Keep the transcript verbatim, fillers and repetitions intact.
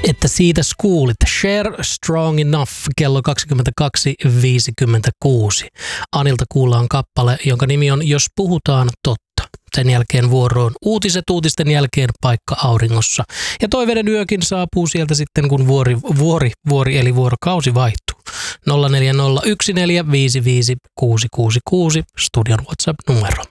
että siitä kuulit. Share Strong Enough kello kaksikymmentäkaksi viisikymmentäkuusi. Anilta kuullaan kappale, jonka nimi on Jos puhutaan totta. Sen jälkeen vuoroon uutiset, uutisten jälkeen Paikka auringossa. Ja toiveiden yökin saapuu sieltä sitten, kun vuori, vuori, vuori eli vuorokausi vaihtuu. nolla neljä nolla yksi neljä viisi viisi kuusi kuusi kuusi studion WhatsApp-numero.